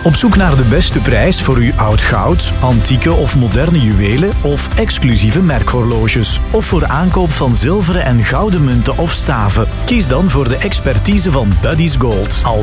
Op zoek naar de beste prijs voor uw oud goud, antieke of moderne juwelen of exclusieve merkhorloges. Of voor aankoop van zilveren en gouden munten of staven. Kies dan voor de expertise van Buddy's Gold. Al